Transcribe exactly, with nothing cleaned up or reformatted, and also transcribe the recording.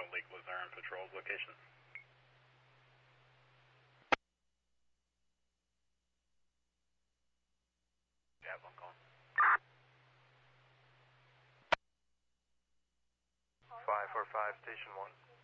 Lake Luzerne Patrol's location. Javelin calling. five four five, Station one.